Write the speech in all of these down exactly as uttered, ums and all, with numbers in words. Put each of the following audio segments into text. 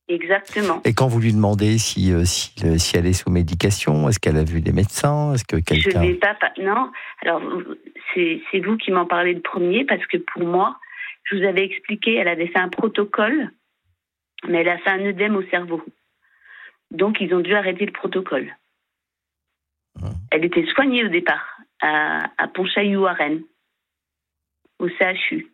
Exactement. Et quand vous lui demandez si, euh, si, euh, si elle est sous médication, est-ce qu'elle a vu des médecins? Est-ce que quelqu'un... Je n'ai pas... Non, alors c'est, c'est vous qui m'en parlez le premier, parce que pour moi, je vous avais expliqué, elle avait fait un protocole, mais elle a fait un œdème au cerveau. Donc ils ont dû arrêter le protocole. Mmh. Elle était soignée au départ, à, à Pontchaillou à Rennes, au C H U.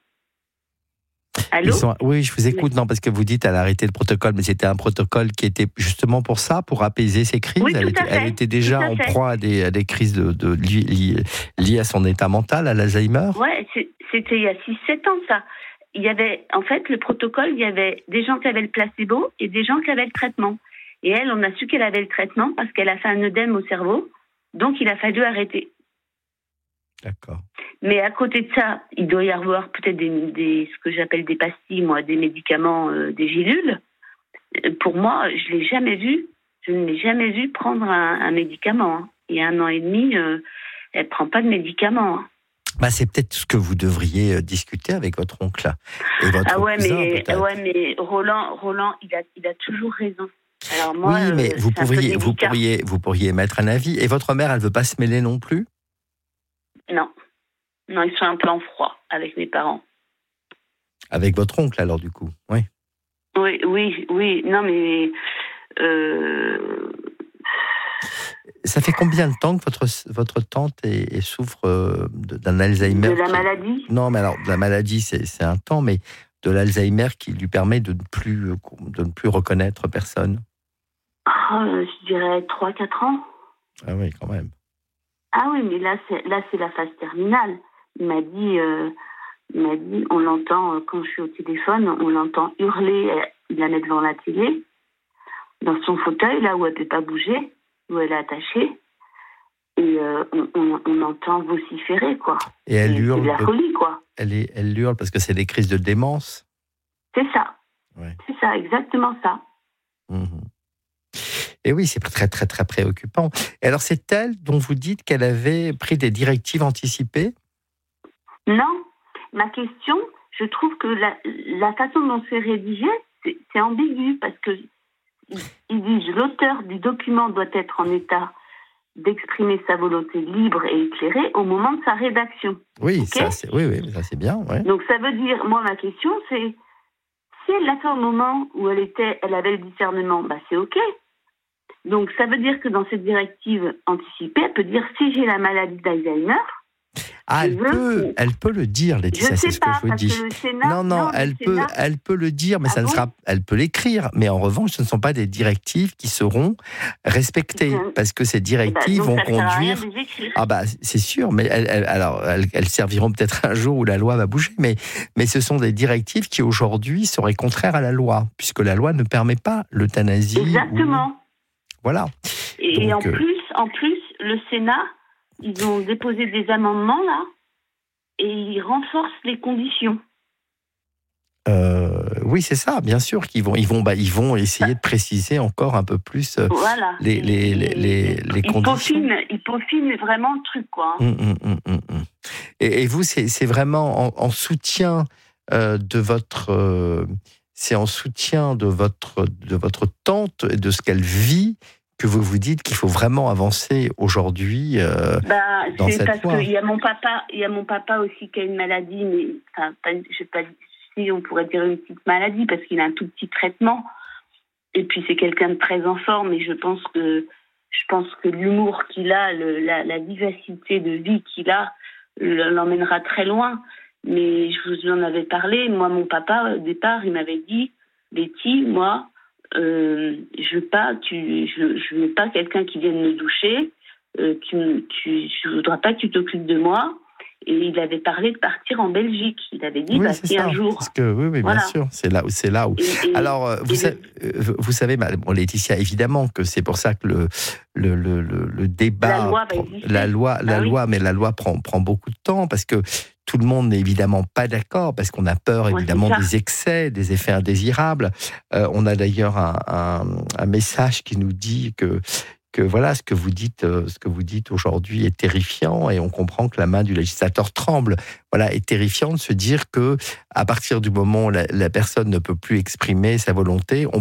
Allô? Sont... Oui, je vous écoute. Oui. Non, parce que vous dites qu'elle a arrêté le protocole, mais c'était un protocole qui était justement pour ça, pour apaiser ses crises. Oui, elle, tout à était, fait. elle était déjà tout à en fait. proie à des, à des crises de, de, liées, liées à son état mental, à l'Alzheimer. Oui, c'était il y a six sept ans, ça. Il y avait, en fait, le protocole, il y avait des gens qui avaient le placebo et des gens qui avaient le traitement. Et elle, on a su qu'elle avait le traitement parce qu'elle a fait un œdème au cerveau, donc il a fallu arrêter. D'accord. Mais à côté de ça, il doit y avoir peut-être des, des ce que j'appelle des pastilles, moi, des médicaments, euh, des gélules. Pour moi, je l'ai jamais vu. Je ne l'ai jamais vu prendre un, un médicament. Hein. Il y a un an et demi, euh, elle prend pas de médicaments. Hein. Bah, c'est peut-être ce que vous devriez discuter avec votre oncle et votre ah ouais, cousin, mais peut-être. ouais, mais Roland, Roland, il a, il a toujours raison. Alors moi, oui, mais euh, vous pourriez, vous pourriez, vous pourriez mettre un avis. Et votre mère, elle veut pas se mêler non plus? Non. Non, ils sont un peu en froid avec mes parents. Avec votre oncle, alors, du coup, oui. Oui, oui, oui. Non, mais... Euh... Ça fait combien de temps que votre, votre tante est, est souffre d'un Alzheimer? De la qui... maladie? Non, mais alors, de la maladie, c'est, c'est un temps, mais de l'Alzheimer qui lui permet de ne plus, de ne plus reconnaître personne? Oh, je dirais trois quatre ans. Ah oui, quand même. Ah oui, mais là, c'est, là, c'est la phase terminale. Il m'a dit, euh, il m'a dit, on l'entend, quand je suis au téléphone, on l'entend hurler, il la met devant la télé, dans son fauteuil, là où elle ne peut pas bouger, où elle est attachée, et euh, on, on, on entend vociférer, quoi. Et elle et hurle. C'est de la folie, quoi. Elle, est, elle hurle parce que c'est des crises de démence? C'est ça. Ouais. C'est ça, exactement ça. Mmh. Et oui, c'est très, très, très préoccupant. Et alors, c'est elle dont vous dites qu'elle avait pris des directives anticipées? Non. Ma question, je trouve que la, la façon dont c'est rédigé, c'est, c'est ambigu, parce que ils disent l'auteur du document doit être en état d'exprimer sa volonté libre et éclairée au moment de sa rédaction. Oui, okay ça, c'est, oui, oui, ça c'est bien. Ouais. Donc ça veut dire, moi ma question c'est, si elle l'a fait au moment où elle était, elle avait le discernement, bah c'est ok. Donc ça veut dire que dans cette directive anticipée, elle peut dire si j'ai la maladie d'Alzheimer. Ah, elle peut, elle peut le dire, Laetitia, c'est ce pas, que je vous dis. Sénat, non, non, non elle peut, Sénat... elle peut le dire, mais ah ça bon ne sera, elle peut l'écrire. Mais en revanche, ce ne sont pas des directives qui seront respectées, mmh. parce que ces directives bah, vont conduire. Ah bah c'est sûr, mais elles, elles, alors elles, elles serviront peut-être un jour où la loi va bouger, mais mais ce sont des directives qui aujourd'hui seraient contraires à la loi, puisque la loi ne permet pas l'euthanasie. Exactement. Ou... Voilà. Et, Donc, en euh... plus, en plus, le Sénat, ils ont déposé des amendements là. Et ils renforcent les conditions. Euh, oui, c'est ça, bien sûr qu'ils vont, ils vont, bah, ils vont essayer de préciser encore un peu plus euh, voilà. les, les, les, les, les ils conditions. Peaufinent, ils peaufinent vraiment le truc, quoi. Hum, hum, hum, hum, hum. Et, et vous, c'est, c'est vraiment en, en soutien euh, de votre, euh, c'est en soutien de votre, de votre tante et de ce qu'elle vit que vous vous dites qu'il faut vraiment avancer aujourd'hui euh, bah, dans c'est cette parce voie. qu'il y a mon papa, il y a mon papa aussi qui a une maladie, mais enfin, pas, je sais pas si on pourrait dire une petite maladie parce qu'il a un tout petit traitement. Et puis c'est quelqu'un de très en forme, et je pense que je pense que l'humour qu'il a, le, la, la vivacité de vie qu'il a, l'emmènera très loin. Mais je vous en avais parlé. Moi, mon papa, au départ, il m'avait dit, Betty, moi. Euh, je veux pas, tu, je, je veux pas quelqu'un qui vienne me doucher. Euh, tu, tu, je voudrais pas que tu t'occupes de moi. Et il avait parlé de partir en Belgique. Il avait dit, oui, bah, c'est si ça. un jour. Parce que, oui, oui, voilà. bien sûr. C'est là où, c'est là où. Et, et, Alors, vous, sa... le... vous savez, bon, Laetitia, évidemment que c'est pour ça que le, le, le, le, le débat, la loi, prend, la loi, la ah, loi, oui. mais la loi prend, prend beaucoup de temps parce que tout le monde n'est évidemment pas d'accord, parce qu'on a peur évidemment ouais, des excès, des effets indésirables. Euh, on a d'ailleurs un, un, un message qui nous dit que, que voilà, ce que vous dites, euh, ce que vous dites aujourd'hui est terrifiant, et on comprend que la main du législateur tremble. Voilà, est terrifiant de se dire que à partir du moment où la, la personne ne peut plus exprimer sa volonté, on